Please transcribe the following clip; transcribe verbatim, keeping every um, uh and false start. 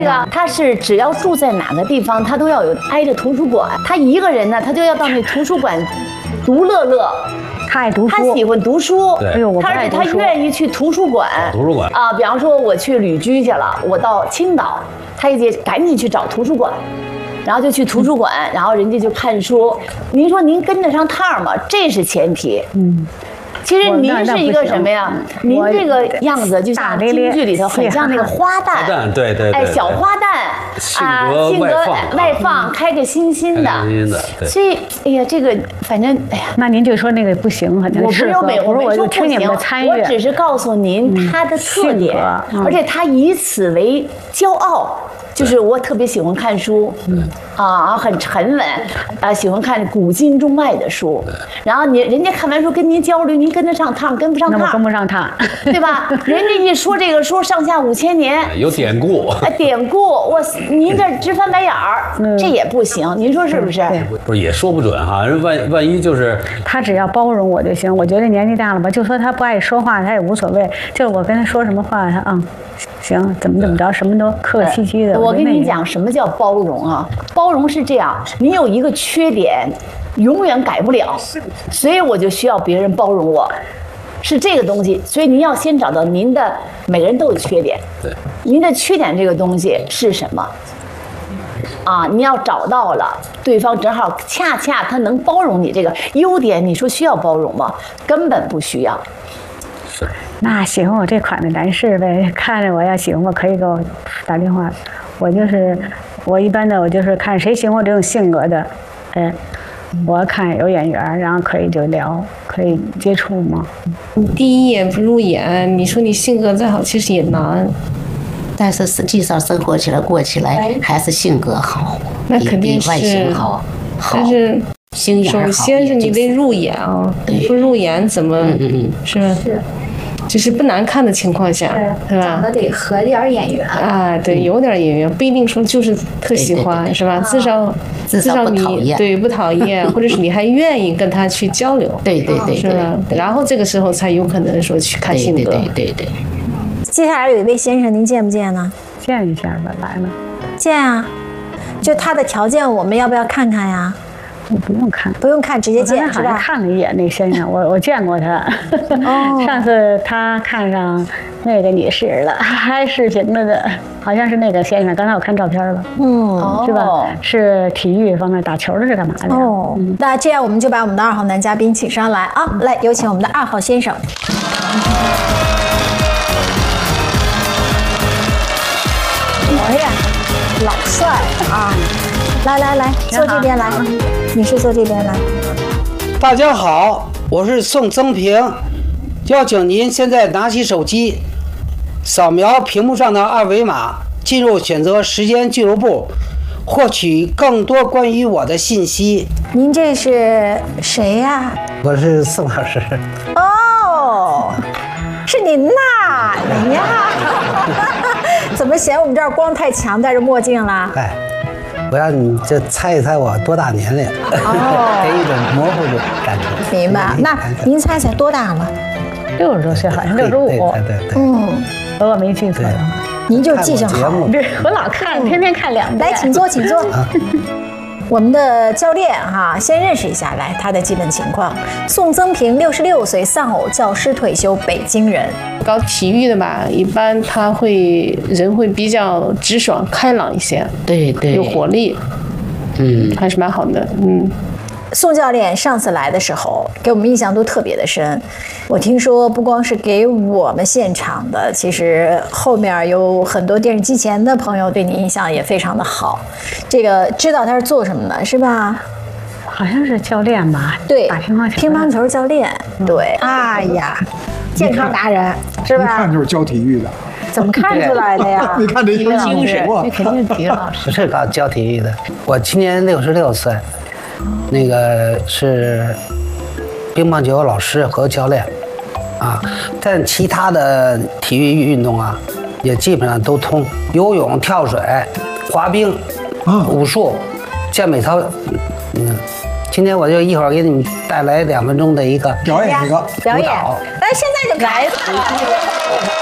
这个他是只要住在哪个地方，他都要有挨着图书馆。他一个人呢，他就要到那图书馆独乐乐。 他爱读书， 他喜欢读书。 哎呦，我不爱读书。 他他愿意去图书馆。 图书馆啊，比方说我去旅居去了，我到青岛，他也得赶紧去找图书馆。然后就去图书馆，嗯、然后人家就看书。您说您跟得上趟吗？这是前提。嗯。其实您是一个什么呀？您这个样子就像京剧里头很像那个花旦， 对对对， 哎，小花旦啊，性格外放，开开心心的。所以，哎呀，这个反正，哎呀， 那您就说那个不行，好像我不有美， 我说我就听你们的参与， 我只是告诉您他的特点，而且他以此为骄傲。就是我特别喜欢看书，嗯啊，很沉稳，啊，喜欢看古今中外的书。然后你人家看完书跟您交流，您跟得上趟，跟不上趟， 那我跟不上趟， 对吧？人家一说这个书上下五千年， 有典故， 哎，典故，我您这直翻白眼儿，这也不行，您说是不是？ 不是也说不准哈，人万万一就是他只要包容我就行。我觉得年纪大了吧，就说他不爱说话，他也无所谓。就是我跟他说什么话，他啊。嗯行，怎么怎么着，什么都客客气气的。 我跟你讲，什么叫包容啊？包容是这样，你有一个缺点，永远改不了，所以我就需要别人包容我，是这个东西。所以您要先找到您的，每个人都有缺点， 对， 您的缺点这个东西是什么？啊，你要找到了，对方正好恰恰他能包容你这个优点，你说需要包容吗？根本不需要。 是。 那喜欢我这款的男士呗，看着我要喜欢我可以给我打电话。我就是我一般的我就是看谁喜欢我这种性格的，哎，我看有眼缘，然后可以就聊，可以接触嘛。 你第一眼不入眼，你说你性格再好，其实也难。 但是实际上生活起来过起来还是性格好， 那肯定是外形好，好。 但是心眼好。 首先是你得入眼啊，你不入眼怎么？嗯嗯是吧？是。就是不难看的情况下，是吧？ 长得得合点眼缘啊，对，有点眼缘，不一定说就是特喜欢，是吧？至少至少你对不讨厌，或者是你还愿意跟他去交流， 对对对， 是吧？然后这个时候才有可能说去看性格， 对对对。 接下来有一位先生，您见不见呢？ 见一下吧，来了。 见啊，就他的条件，我们要不要看看呀？ 不用看， 不用看，直接见是吧？ 看了一眼那先生，我我见过他。哦，上次他看上那个女士了，还视频了的，好像是那个先生。刚才我看照片了，嗯，是吧？是体育方面打球的，是干嘛的？ 哦，那这样我们就把我们的二号男嘉宾请上来啊，来有请我们的二号先生。哎呀，老帅啊！来来来，坐这边来，女士坐这边来。 大家好，我是宋增平，邀请您现在拿起手机，扫描屏幕上的二维码，进入选择时间俱乐部，获取更多关于我的信息。 您这是谁呀？ 我是宋老师。 哦，是您呐，您呀？怎么嫌我们这儿光太强，戴着墨镜了？ 哎。我让你这猜一猜我多大年龄，哦、给一种模糊的感觉。 明白。那您猜猜多大了？ 六十多岁，好像六十五。 对对对。 嗯， 如果没记错的话， 您就记性好。 对，我老看，天天看两遍。 来，请坐，请坐。啊、我们的教练哈，先认识一下，来他的基本情况。宋增平，六十六岁，丧偶教师退休，北京人。 搞体育的吧，一般他会人会比较直爽开朗一些， 对对， 有活力，嗯，还是蛮好的，嗯。 宋教练上次来的时候，给我们印象都特别的深。我听说不光是给我们现场的，其实后面有很多电视机前的朋友对你印象也非常的好。这个知道他是做什么的，是吧？ 好像是教练吧？ 对， 打乒乓球， 乒乓球教练。对，哎呀。健康达人是吧？ 一看就是教体育的， 怎么看出来的呀？ 你看这一精神， 那肯定是体育老师。 不是搞教体育的，我今年六十六岁，那个是乒乓球老师和教练，啊，但其他的体育运动啊，也基本上都通，游泳、跳水、滑冰、武术、健美操，嗯。今天我就一会儿给你们带来两分钟的一个表演一个表演，来，现在就开始。